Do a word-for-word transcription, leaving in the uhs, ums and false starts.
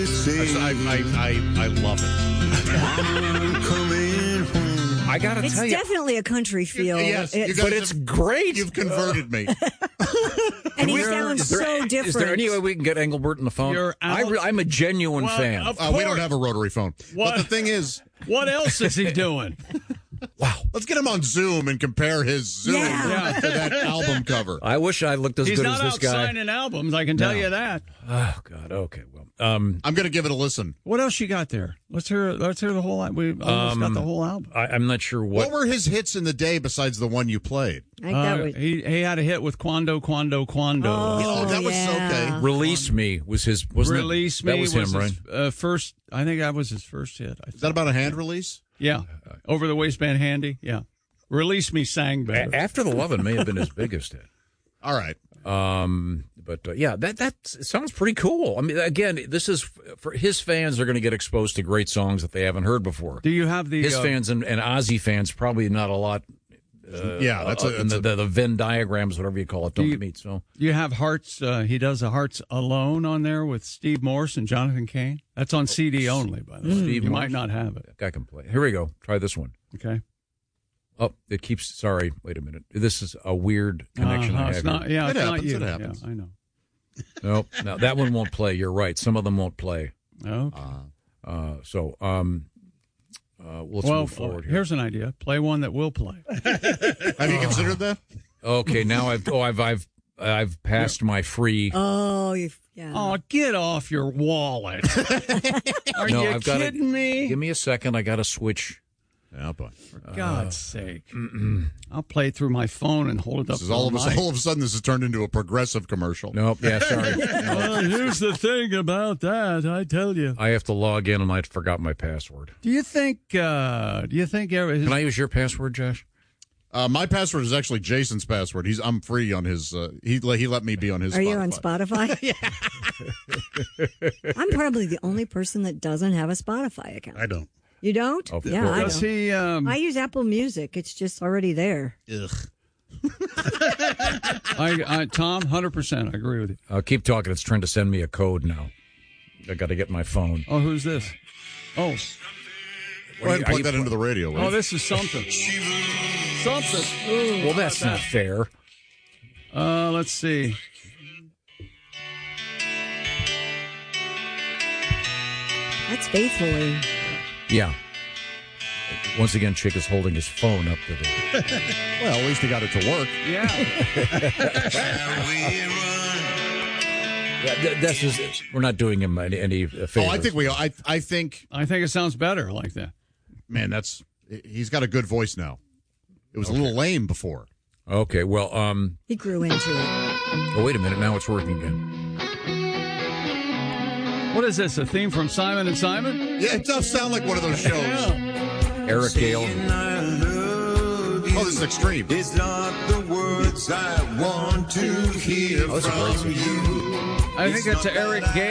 I, I, I, I love it. I gotta It's tell you, definitely a country feel. Yes, It- you guys but it's have- great. You've converted me. and he Is there- sounds is there- so different. Is there any way we can get Engelbert on the phone? You're I out- re- I'm a genuine Well, fan. of Uh, we don't course. have a rotary phone. What? But the thing is, What else is he doing? Wow. let's get him on Zoom and compare his Zoom Yeah. to that album cover. I wish I looked as He's good not as this out guy. signing albums, I can tell No. you that. Oh God. Okay. Well. Um. I'm going to give it a listen. What else you got there? Let's hear. Let's hear the whole. al- We almost got the whole album. I, I'm not sure What what. were his hits in the day besides the one you played? I think that Uh, would, he he had a hit with Quando Quando Quando. Oh, Oh, that was yeah. okay. Release Me was his. Wasn't it? Release Me That was, him, right? his, uh, first. I think that was his first hit. I Is that about a hand release? Yeah, over the waistband handy. Yeah, Release Me sang better. A- After the Lovin' may have been his biggest hit. All right. Um, but uh, yeah, that that sounds pretty cool. I mean, again, this is for his fans are going to get exposed to great songs that they haven't heard before. Do you have the His uh, fans and, and Ozzy fans probably not a lot. Uh, Yeah, that's a- uh, in that's the, a- the the Venn diagrams, whatever you call it, don't you- meet. So You have Hearts. Uh, he does a Hearts Alone on there with Steve Morse and Jonathan Cain. That's on C D only, by the way. Steve you Morse. might not have it. I can play. Here we go. Try this one. Okay. Oh, it keeps. Sorry, wait a minute. This is a weird connection Uh-huh, I it's have. not. Yeah, It it's not happens, you. it happens. Yeah, I know. Nope. No, that one won't play. You're right. Some of them won't play. Okay. Uh, so, um, uh, let's well, move forward here. here's an idea. Play one that will play. Have you considered that? Okay, now I've oh I've I've I've passed my free. Oh, you yeah. Oh, get off your wallet! Are no, you I've got kidding me? Give me a second. I got to switch. Yeah, boy. For God's sake! I'll play it through my phone and hold it up. This is to all of the a mic. all of a sudden this has turned into a progressive commercial. Nope. Yeah, sorry. Well, here's the thing about that. I tell you. I have to log in and I forgot my password. Do you think? Uh, do you think? Ever, Can I use your password, Josh? Uh, my password is actually Jason's password. He's I'm free on his. Uh, he he let me be on his. Are Spotify. you on Spotify? Yeah. I'm probably the only person that doesn't have a Spotify account. I don't. You don't? Of yeah, course. I Does don't. he? Um, I use Apple Music. It's just already there. Ugh. I, I, Tom, hundred percent. I agree with you. Uh, keep talking. It's trying to send me a code now. I got to get my phone. Oh, who's this? Oh, Go ahead and Are plug you- that into the radio. will oh, you? this is something. Something. Ooh, Well, that's not fair. Uh, let's see. That's Faithfully. Yeah. Once again, Chick is holding his phone up to the. Well, at least he got it to work. Yeah. Yeah, th- this is. We're not doing him any, any uh, favors. Oh, I think we. I I think. I think it sounds better like that. Man, that's. He's got a good voice now. It was a little lame before. Okay. Well, um. He grew into it. Oh, wait a minute. Now it's working again. What is this? A theme from Simon and Simon? Yeah, it does sound like one of those shows. Eric Gale. Oh, this is extreme. It's not the words I want to hear Oh, that's a great from song. you. I think it's Eric Gale.